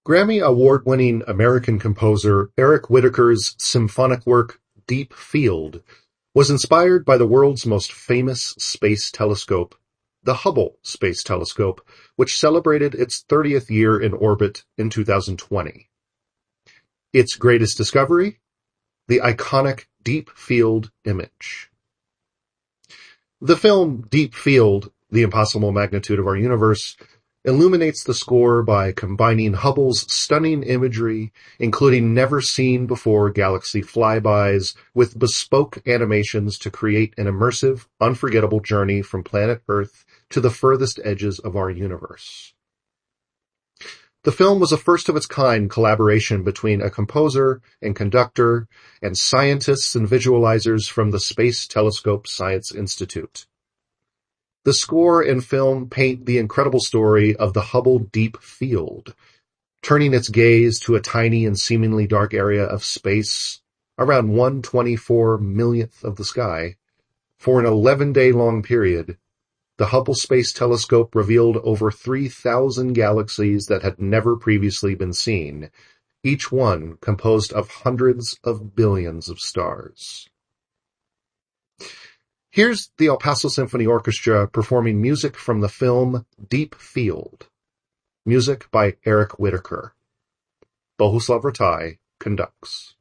Grammy award-winning American composer Eric Whitacre's symphonic work Deep Field was inspired by the world's most famous space telescope, the Hubble Space Telescope, which celebrated its 30th year in orbit in 2020. Its greatest discovery? The iconic Deep Field image. The film Deep Field, The Impossible Magnitude of Our Universe, illuminates the score by combining Hubble's stunning imagery, including never-seen-before galaxy flybys, with bespoke animations to create an immersive, unforgettable journey from planet Earth to the furthest edges of our universe. The film was a first-of-its-kind collaboration between a composer and conductor and scientists and visualizers from the Space Telescope Science Institute. The score and film paint the incredible story of the Hubble Deep Field, turning its gaze to a tiny and seemingly dark area of space, around 1/24 millionth of the sky. For an 11-day-long period, the Hubble Space Telescope revealed over 3,000 galaxies that had never previously been seen, each one composed of hundreds of billions of stars. Here's the El Paso Symphony Orchestra performing music from the film Deep Field. Music by Eric Whitacre. Bohuslav Rataj conducts.